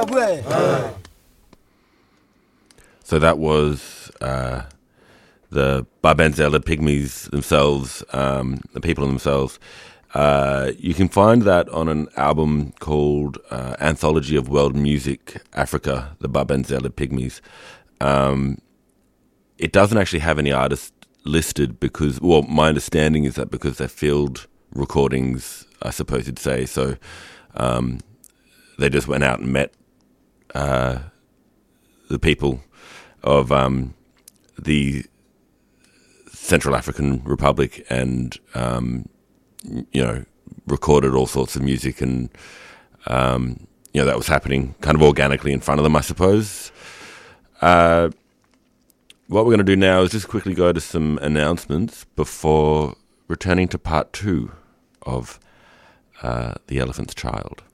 So that was the Babenzela Pygmies themselves, the people themselves. You can find that on an album called Anthology of World Music Africa, the Babenzela Pygmies. It doesn't actually have any artists listed because, well, my understanding is that because they're field recordings, I suppose you'd say, so they just went out and met the people of the Central African Republic and, recorded all sorts of music and, that was happening kind of organically in front of them, I suppose. What we're going to do now is just quickly go to some announcements before returning to part 2 of The Elephant's Child.